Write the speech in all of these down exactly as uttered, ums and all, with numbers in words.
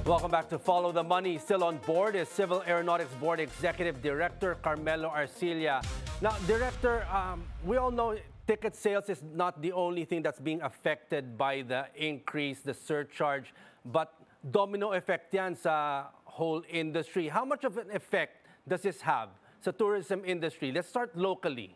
Welcome back to Follow the Money. Still on board is Civil Aeronautics Board Executive Director Carmelo Arcilla. Now, Director, um, we all know ticket sales is not the only thing that's being affected by the increase, the surcharge, but domino effect yan sa whole industry. How much of an effect does this have sa tourism industry? Let's start locally.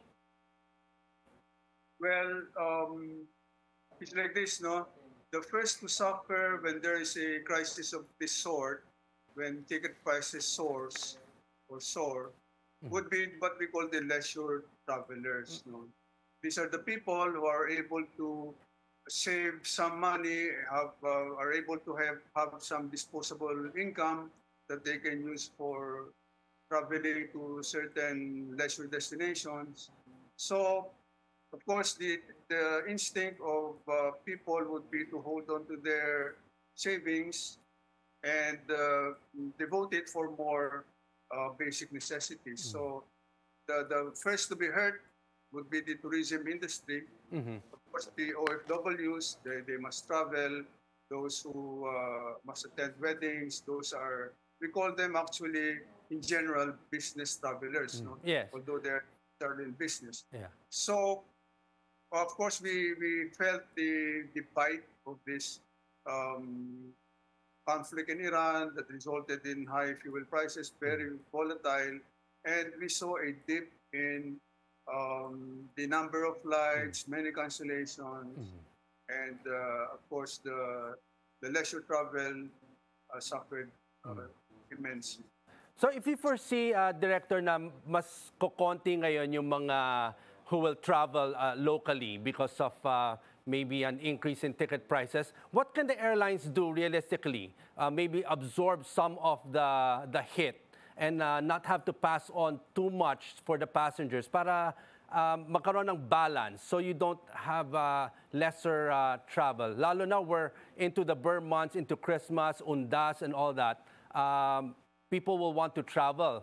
Well, um, it's like this, no? The first to suffer when there is a crisis of this sort, when ticket prices soars or soar, mm-hmm. would be what we call the leisure travelers. Mm-hmm. No? These are the people who are able to save some money, have uh, are able to have, have some disposable income that they can use for traveling to certain leisure destinations. So, of course, the, the instinct of uh, people would be to hold on to their savings and uh, devote it for more uh, basic necessities. Mm-hmm. So the, the first to be hurt would be the tourism industry. Mm-hmm. Of course, the O F Ws, they, they must travel. Those who uh, must attend weddings, those are, we call them actually, in general, business travelers. Mm-hmm. No? Yes. Although they're in business. Yeah. So, of course, we, we felt the, the bite of this um, conflict in Iran that resulted in high fuel prices, very volatile, and we saw a dip in um, the number of flights, mm. many cancellations, mm. and uh, of course the the leisure travel uh, suffered uh, mm. immensely. So if you foresee, uh, Director, na mas kokonti ngayon yung mga who will travel uh, locally because of uh, maybe an increase in ticket prices, what can the airlines do realistically? Uh, maybe absorb some of the, the hit and uh, not have to pass on too much for the passengers para uh, magkaroon ng balance so you don't have uh, lesser uh, travel. Lalo na we're into the burn months, into Christmas, Undas, and all that. Um, people will want to travel.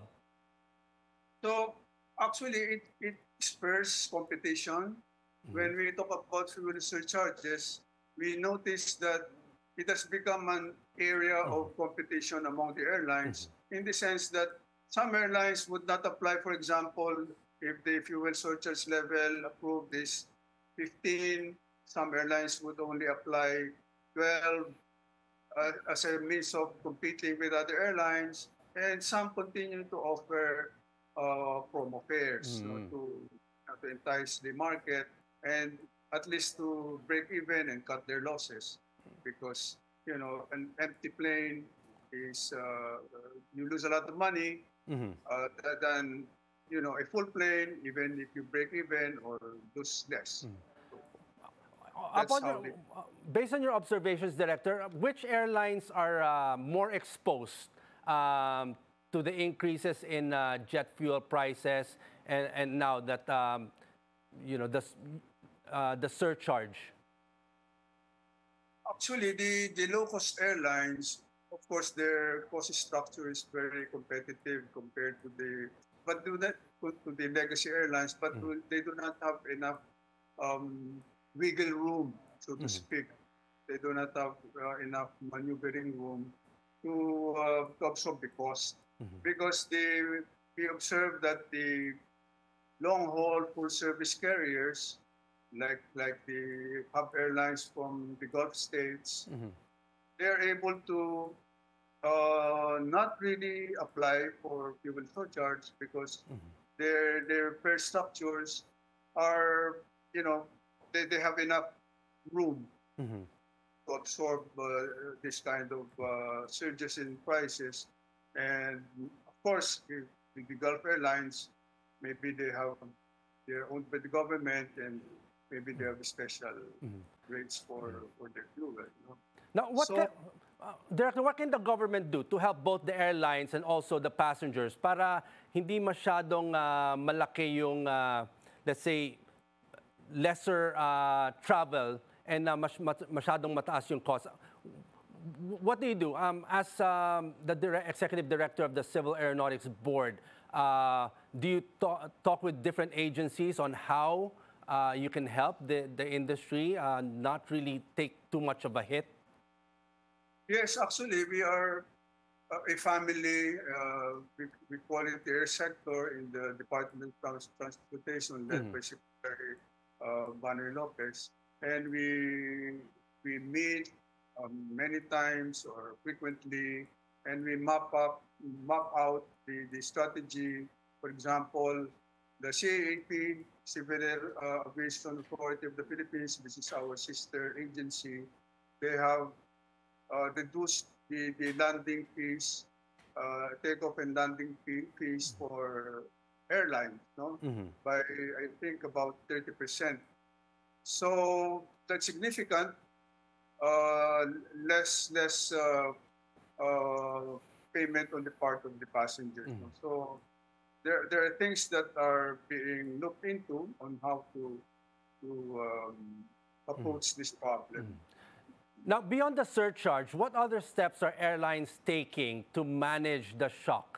So actually, it, it spurs competition. Mm-hmm. When we talk about fuel surcharges, we notice that it has become an area mm-hmm. of competition among the airlines mm-hmm. in the sense that some airlines would not apply, for example, if the fuel surcharge level approved is fifteen, some airlines would only apply twelve uh, as a means of competing with other airlines, and some continue to offer uh, promo fares mm. you know, to, uh, to entice the market and at least to break even and cut their losses, because you know an empty plane is uh, you lose a lot of money mm-hmm. uh, than you know a full plane, even if you break even or lose less. Mm. Upon your, they... Based on your observations, Director, which airlines are uh, more exposed um, to the increases in uh, jet fuel prices and, and now that um, you know the uh, the surcharge? Actually, the, the low-cost airlines, of course, their cost structure is very competitive compared to the but do that to the legacy airlines, but mm. they do not have enough um, wiggle room, so to mm-hmm. speak. They do not have uh, enough maneuvering room to, uh, to absorb the cost. Mm-hmm. Because they, we observe that the long-haul full-service carriers, like like the hub airlines from the Gulf states, mm-hmm. they're able to uh, not really apply for fuel surcharge because mm-hmm. their their fare structures are, you know, they, they have enough room mm-hmm. to absorb uh, this kind of uh, surges in prices. And of course, the, the Gulf Airlines, maybe they have, they're owned by the government and maybe they have special mm-hmm. rates for, mm-hmm. for their fuel. You know? Now, what so, can, uh, Director, what can the government do to help both the airlines and also the passengers para hindi masyadong uh, malaki yung, uh, let's say, lesser uh, travel and uh, mas, mas, masyadong mataas yung cost? What do you do? Um, as um, the direct executive director of the Civil Aeronautics Board, uh, do you talk, talk with different agencies on how uh, you can help the, the industry uh, not really take too much of a hit? Yes, actually, we are uh, a family. Uh, we, we call it the air sector in the Department of Trans- Transportation, led by Secretary uh, Manuel Lopez, and we we meet um, many times or frequently, and we map up map out the, the strategy. For example, the C A A P, Civil Air uh, Aviation Authority of the Philippines, which is our sister agency, they have uh, reduce the, the landing fees, uh, takeoff and landing fee, fees for airlines, no? By I think about thirty percent. So that's significant. Uh, less less uh, uh, payment on the part of the passengers. No? So there there are things that are being looked into on how to to um, approach this problem. Now, beyond the surcharge, what other steps are airlines taking to manage the shock?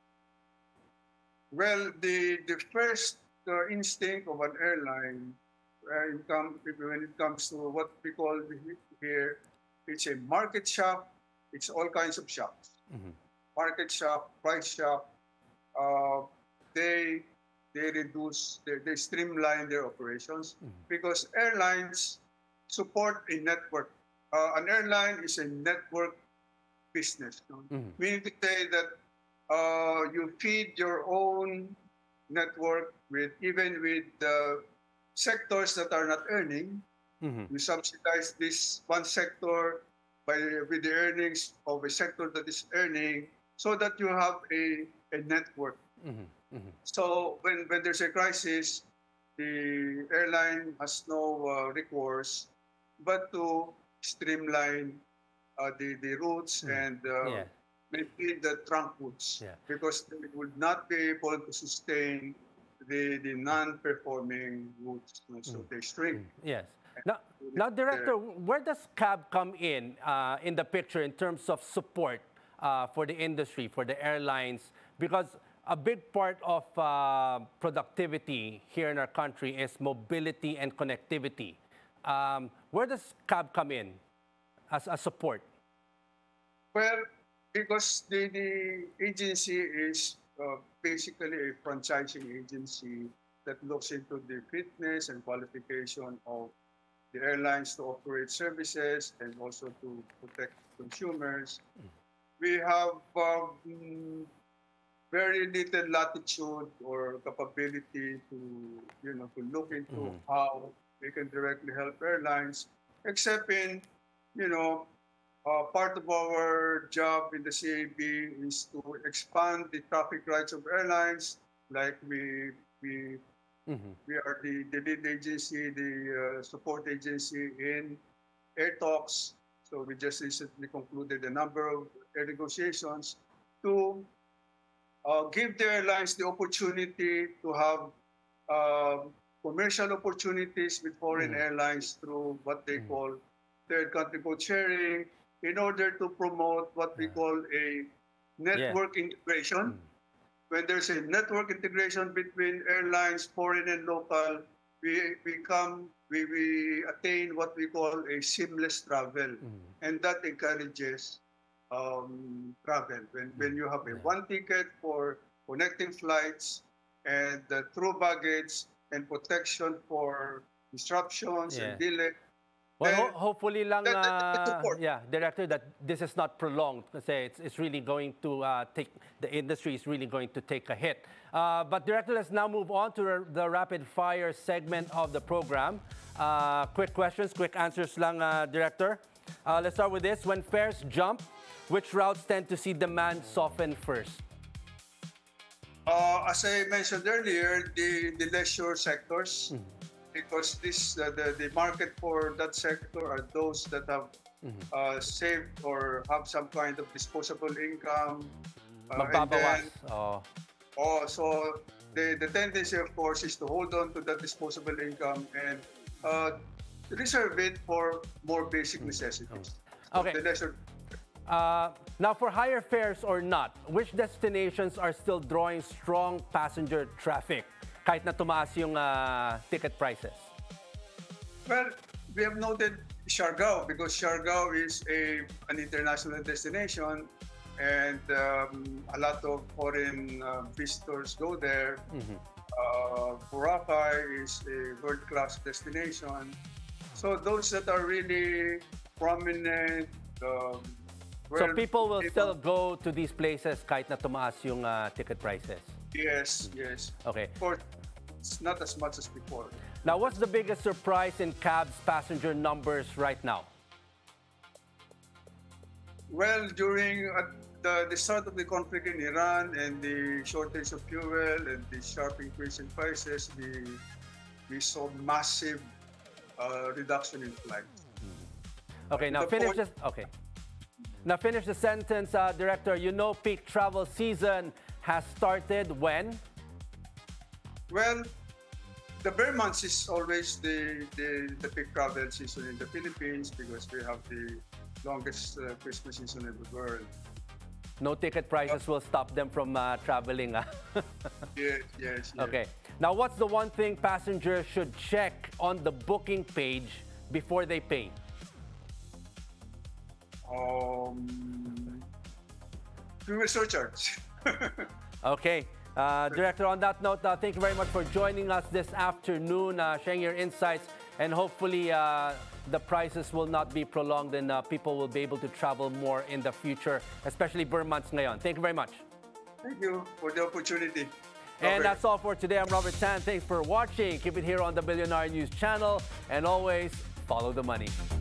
Well, the the first uh, instinct of an airline uh, in come, when it comes to what we call here, it's a market shock. It's all kinds of shocks. Market shock, price shock. Uh, they they reduce, they, they streamline their operations because airlines support a network. Uh, an airline is a network business. No? Meaning to say that uh, you feed your own network with even with the sectors that are not earning. You subsidize this one sector by with the earnings of a sector that is earning, so that you have a, a network. So when, when there's a crisis, the airline has no uh, recourse but to streamline uh, the, the routes and uh, Yeah. maintain the trunk routes Yeah. because they would not be able to sustain the, the non-performing routes. So they shrink. Yes. Now, now, Director, where does C A B come in uh, in the picture in terms of support uh, for the industry, for the airlines? Because a big part of uh, productivity here in our country is mobility and connectivity. Um, where does C A B come in as a support? Well, because the, the agency is uh, basically a franchising agency that looks into the fitness and qualification of the airlines to operate services and also to protect consumers. We have um, very little latitude or capability to, you know, to look into how we can directly help airlines, except in, you know, uh, part of our job in the C A B is to expand the traffic rights of airlines. Like we we we are the, the lead agency, the uh, support agency in air talks. So we just recently concluded a number of air negotiations to uh, give the airlines the opportunity to have um, commercial opportunities with foreign airlines through what they call third country code sharing in order to promote what we call a network integration. When there's a network integration between airlines, foreign and local, we become we, we attain what we call a seamless travel, and that encourages um, travel. When when you have a one ticket for connecting flights and the through baggage and protection for disruptions and Yeah. delay, Well, then ho- hopefully lang, that, that, that's uh, support. yeah, Director, that this is not prolonged kasi it's, it's really going to uh, take, the industry is really going to take a hit. Uh, but Director, let's now move on to the, the rapid fire segment of the program. Uh, quick questions, quick answers lang, uh, Director. Uh, let's start with this. When fares jump, which routes tend to see demand soften first? Uh, as I mentioned earlier, the, the leisure sectors, because this uh, the, the market for that sector are those that have uh, saved or have some kind of disposable income. Uh, and Magbabawas. then, Oh. oh, so the, the tendency, of course, is to hold on to that disposable income and uh, reserve it for more basic necessities. So Okay. the leisure. Uh, now, for higher fares or not, which destinations are still drawing strong passenger traffic kahit na tumaas yung uh, ticket prices? Well, we have noted Siargao, because Siargao is a an international destination, and um, a lot of foreign uh, visitors go there. Uh, Boracay is a world-class destination. So those that are really prominent. Um, So well, people will still go to these places kahit na tumaas yung uh, ticket prices. Yes, yes. Okay. Of course, it's not as much as before. Now, what's the biggest surprise in cabs passenger numbers right now? Well, during uh, the, the start of the conflict in Iran and the shortage of fuel and the sharp increase in prices, we, we saw massive uh, reduction in flights. Okay, now The finish point- this. Okay. Now finish the sentence, uh, Director. You know peak travel season has started when? Well, the bare months is always the, the, the peak travel season in the Philippines because we have the longest uh, Christmas season in the world. No ticket prices will stop them from uh, traveling. ah. Yes, yes, yes. Okay. Now, what's the one thing passengers should check on the booking page before they pay? Um, fuel surcharge. Okay. Uh, Director, on that note, uh, thank you very much for joining us this afternoon, uh, sharing your insights, and hopefully uh, the prices will not be prolonged and uh, people will be able to travel more in the future, especially Burr months ngayon. Thank you very much. Thank you for the opportunity. And Robert. that's all for today. I'm Robert Tan. Thanks for watching. Keep it here on the Billionaire News channel. And always follow the money.